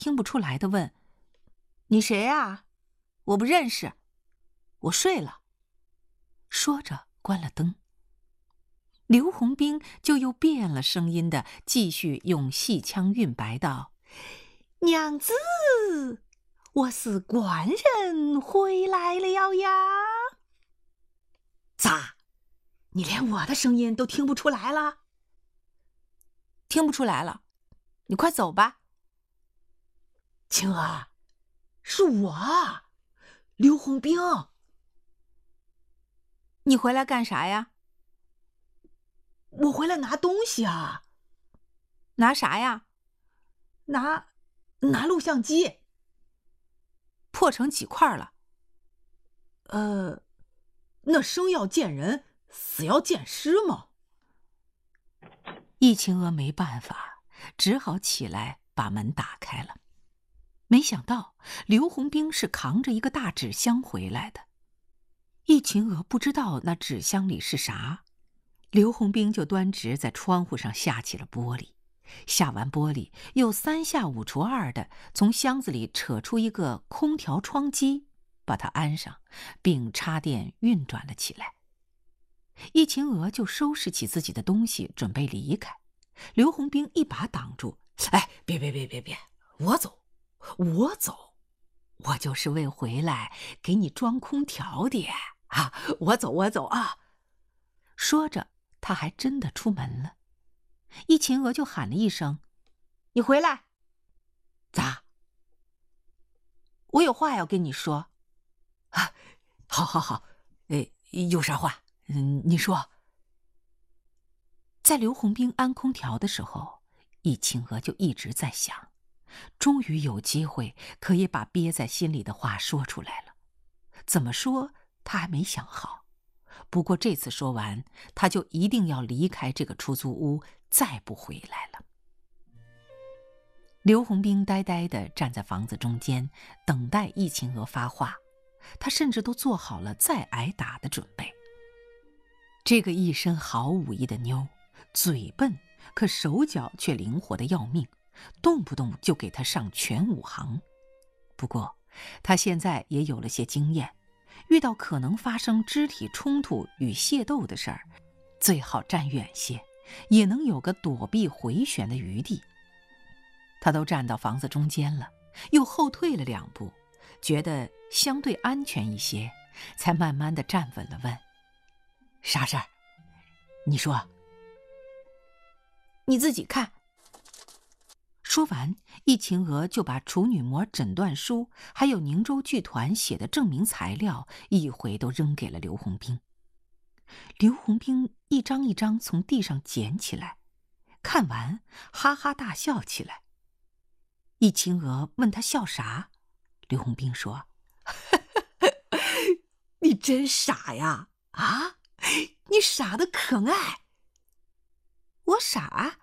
听不出来地问：“你谁啊？我不认识，我睡了。”说着关了灯。刘洪兵就又变了声音的继续用戏腔韵白道：“娘子，我是官人回来了呀。” 咋？你连我的声音都听不出来了？ 听不出来了，你快走吧。 青儿，是我，刘洪兵。 你回来干啥呀？ 我回来拿东西啊。 拿啥呀？ 拿录像机。 破成几块了？ 那生要见人，死要见尸嘛。 易晴娥没办法，只好起来把门打开了。没想到刘洪兵是扛着一个大纸箱回来的。易晴娥不知道那纸箱里是啥，刘洪兵就端直在窗户上下起了玻璃，下完玻璃又3下5除2的从箱子里扯出一个空调窗机，把它安上，并插电运转了起来。易晴娥就收拾起自己的东西准备离开，刘洪兵一把挡住：“ 哎，别，我走， 我就是为回来给你装空调的啊！我走啊！”说着，他还真的出门了。易晴娥就喊了一声：“你回来！”“ 咋？”“ 我有话要跟你说。”“ 啊，好，有啥话？你说。” 在刘洪兵安空调的时候，易晴娥就一直在想，终于有机会可以把憋在心里的话说出来了。怎么说，他还没想好。不过这次说完，他就一定要离开这个出租屋，再不回来了。刘洪兵呆呆地站在房子中间，等待易晴娥发话。他甚至都做好了再挨打的准备。这个一身好武艺的妞，嘴笨，可手脚却灵活得要命，动不动就给她上全武行。不过她现在也有了些经验，遇到可能发生肢体冲突与械斗的事儿，最好站远些，也能有个躲避回旋的余地。她都站到房子中间了，又后退了2步，觉得相对安全一些，才慢慢地站稳了，问：“ 啥事儿？你说。”“ 你自己看。”说完，易晴娥就把处女膜诊断书还有宁州剧团写的证明材料一回都扔给了刘洪兵。刘洪兵一张一张从地上捡起来，看完哈哈大笑起来。易晴娥问他笑啥，刘洪兵说：“ 你真傻呀！啊，你傻得可爱。”“ 我傻？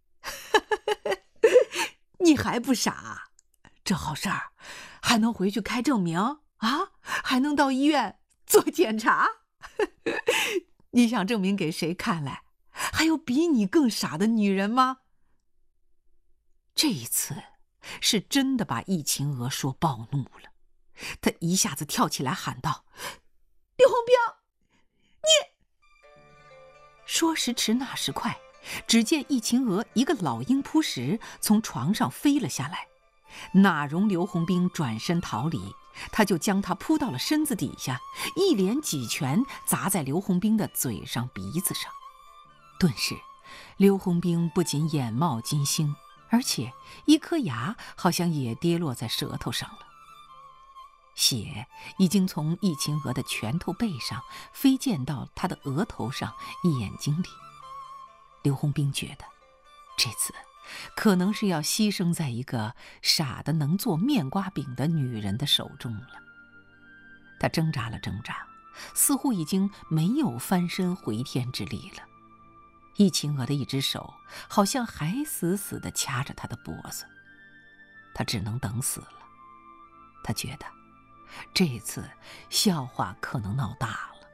你还不傻？这好事儿还能回去开证明啊？还能到医院做检查？你想证明给谁看来？还有比你更傻的女人吗？” 这一次是真的把易晴娥说暴怒了，她一下子跳起来喊道：“ 刘洪兵，你！” 说时迟那时快，只见易晴娥一个老鹰扑食，从床上飞了下来，哪容刘洪兵转身逃离，他就将他扑到了身子底下，一连几拳砸在刘洪兵的嘴上鼻子上。顿时刘洪兵不仅眼冒金星，而且一颗牙好像也跌落在舌头上了。血已经从易晴娥的拳头背上飞溅到她的额头上、眼睛里。刘洪兵觉得这次可能是要牺牲在一个傻得能做面瓜饼的女人的手中了。他挣扎了挣扎，似乎已经没有翻身回天之力了。易晴娥的一只手好像还死死地掐着他的脖子，他只能等死了。他觉得这次笑话可能闹大了。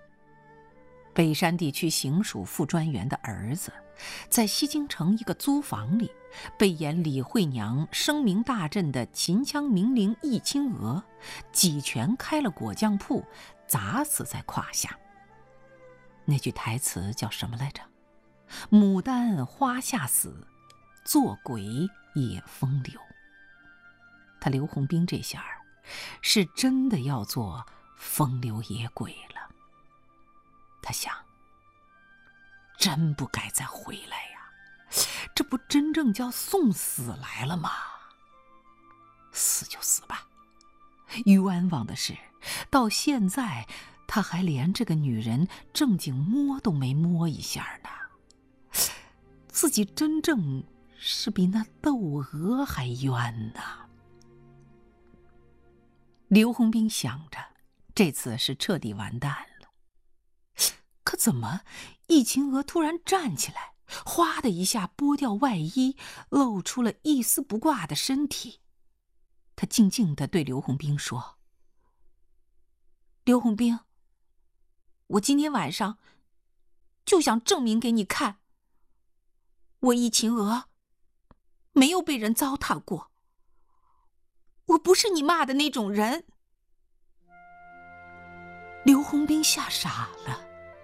北山地区行署副专员的儿子在西京城一个租房里被演李慧娘声名大振的秦腔名伶易清娥几拳开了果酱铺，砸死在胯下。那句台词叫什么来着？牡丹花下死，做鬼也风流。他刘洪兵这下是真的要做风流野鬼了。他想，真不该再回来呀，这不真正叫送死来了吗？死就死吧，冤枉的是，到现在他还连这个女人正经摸都没摸一下呢。自己真正是比那窦娥还冤呐。刘洪兵想着，这次是彻底完蛋了。可怎么易秦娥突然站起来，哗的一下剥掉外衣，露出了一丝不挂的身体。他静静地对刘洪兵说：“刘洪兵，我今天晚上就想证明给你看，我易秦娥没有被人糟蹋过，我不是你骂的那种人。”刘洪兵吓傻了。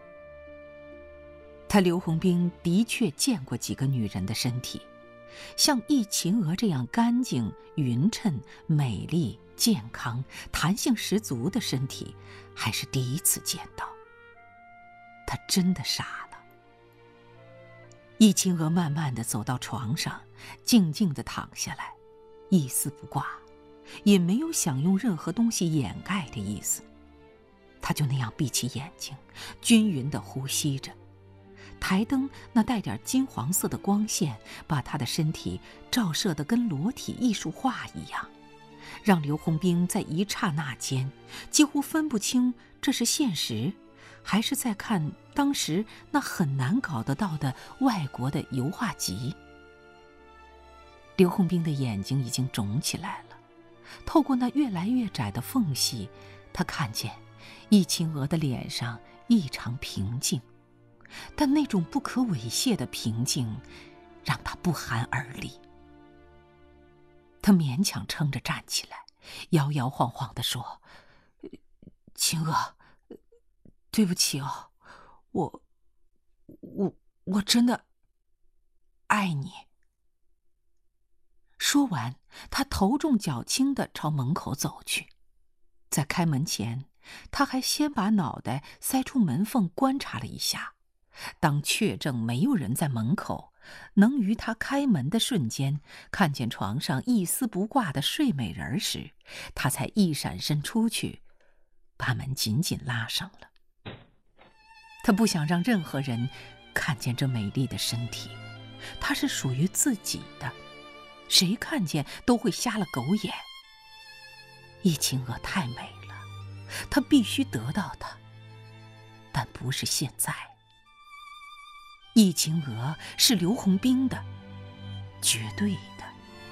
他刘洪兵的确见过几个女人的身体，像易秦娥这样干净、匀称、美丽、健康、弹性十足的身体，还是第一次见到。他真的傻了。易秦娥慢慢地走到床上，静静地躺下来，一丝不挂，也没有想用任何东西掩盖的意思。他就那样闭起眼睛，均匀地呼吸着。台灯那带点金黄色的光线，把他的身体照射得跟裸体艺术画一样，让刘洪兵在一刹那间几乎分不清这是现实，还是在看当时那很难搞得到的外国的油画集。刘洪兵的眼睛已经肿起来了，透过那越来越窄的缝隙，他看见易秦娥的脸上异常平静，但那种不可猥亵的平静让他不寒而栗。他勉强撑着站起来，摇摇晃晃地说：“秦娥，对不起哦，我真的爱你。”说完，他头重脚轻地朝门口走去。在开门前，他还先把脑袋塞出门缝观察了一下。当确证没有人在门口，能于他开门的瞬间看见床上一丝不挂的睡美人时，他才一闪身出去，把门紧紧拉上了。他不想让任何人看见这美丽的身体，它是属于自己的，谁看见都会瞎了狗眼。易秦娥太美了，他必须得到她，但不是现在。易秦娥是刘洪兵的，绝对的。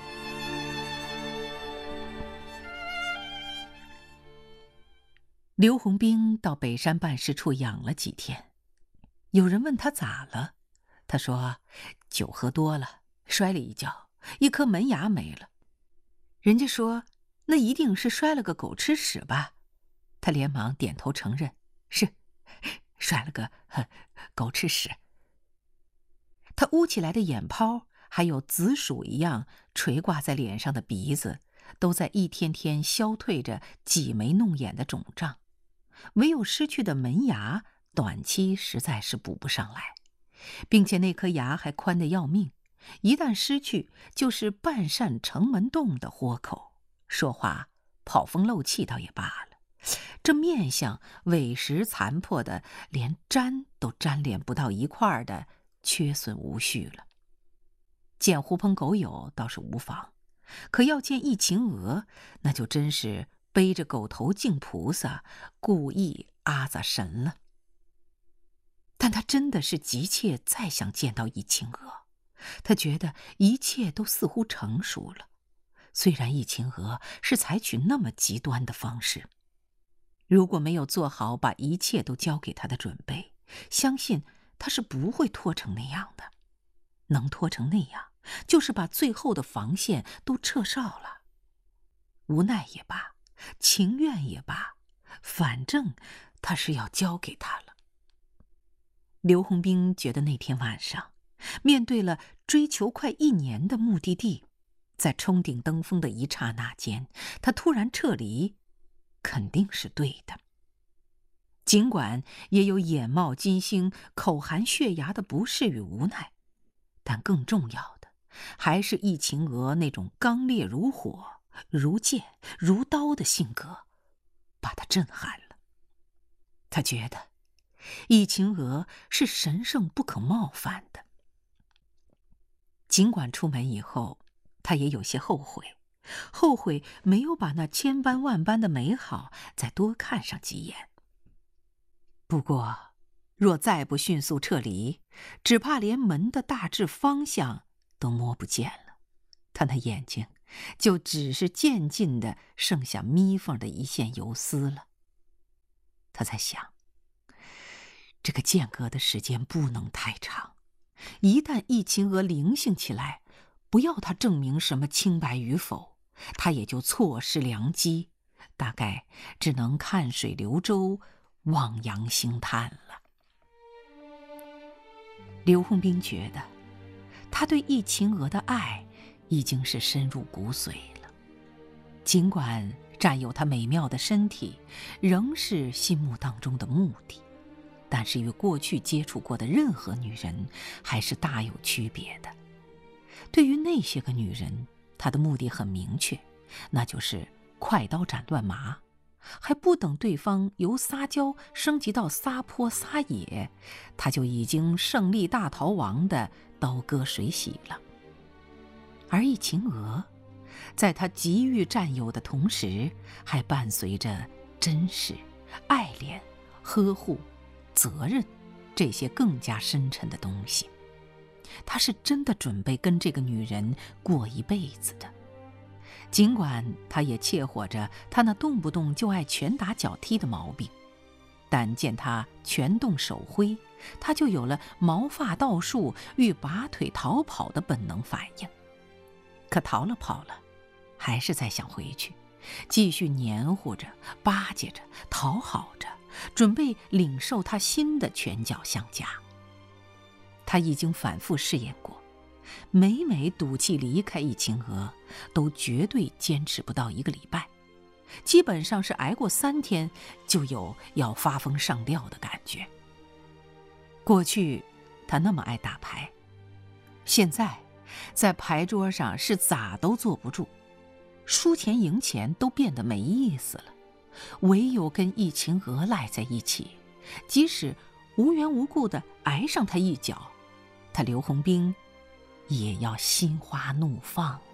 刘洪兵到北山办事处养了几天，有人问他咋了，他说酒喝多了，摔了一跤，一颗门牙没了。人家说那一定是摔了个狗吃屎吧，他连忙点头承认，是摔了个狗吃屎。他捂起来的眼泡，还有紫薯一样垂挂在脸上的鼻子，都在一天天消退着挤眉弄眼的肿胀，唯有失去的门牙，短期实在是补不上来，并且那颗牙还宽得要命，一旦失去，就是半扇城门洞的豁口，说话跑风漏气倒也罢了，这面相委实残破的，连粘都粘连不到一块儿的，缺损无序了。见狐朋狗友倒是无妨，可要见易秦娥，那就真是背着狗头敬菩萨，故意阿杂神了。但他真的是急切再想见到易秦娥，他觉得一切都似乎成熟了，虽然易秦娥是采取那么极端的方式，如果没有做好把一切都交给他的准备，相信他是不会拖成那样的。能拖成那样， 就是把最后的防线都撤哨了。无奈也罢，情愿也罢，反正他是要交给他了。刘洪兵觉得那天晚上，面对了追求快1年的目的地，在冲顶登峰的一刹那间，他突然撤离，肯定是对的。尽管也有眼冒金星、口含血牙的不适与无奈，但更重要的还是易秦娥那种刚烈如火、如剑如刀的性格，把他震撼了。他觉得易秦娥是神圣不可冒犯的。尽管出门以后，他也有些后悔没有把那千般万般的美好再多看上几眼。不过，若再不迅速撤离，只怕连门的大致方向都摸不见了。他那眼睛就只是渐进的剩下眯缝的一线游丝了。他在想，这个间隔的时间不能太长，一旦易秦娥灵性起来，不要他证明什么清白与否，他也就错失良机，大概只能看水流舟，望洋兴叹了。刘洪兵觉得，他对易秦娥的爱已经是深入骨髓了。尽管占有她美妙的身体仍是心目当中的目的，但是与过去接触过的任何女人还是大有区别的。对于那些个女人，他的目的很明确，那就是快刀斩乱麻，还不等对方由撒娇升级到撒泼撒野，他就已经胜利大逃亡的刀割水洗了。而易秦娥，在他急于占有的同时，还伴随着珍视、爱恋、呵护、责任这些更加深沉的东西。他是真的准备跟这个女人过一辈子的。尽管他也切火着他那动不动就爱拳打脚踢的毛病，但见他拳动手挥，他就有了毛发倒竖欲拔腿逃跑的本能反应。可逃了跑了，还是在想回去，继续黏糊着、巴结着、讨好着，准备领受他新的拳脚相加。他已经反复试验过，每赌气离开易秦娥，都绝对坚持不到1个礼拜，基本上是挨过3天，就有要发疯上吊的感觉。过去他那么爱打牌，现在在牌桌上是咋都坐不住，输钱赢钱都变得没意思了，唯有跟易秦娥赖在一起，即使无缘无故地挨上他一脚，他刘洪兵也要心花怒放。